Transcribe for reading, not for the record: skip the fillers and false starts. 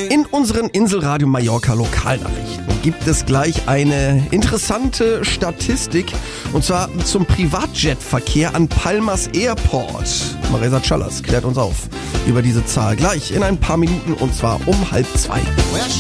In unseren Inselradio Mallorca Lokalnachrichten gibt es gleich eine interessante Statistik, und zwar zum Privatjetverkehr an Palmas Airport. Marisa Callas klärt uns auf über diese Zahl gleich in ein paar Minuten, und zwar um 1:30.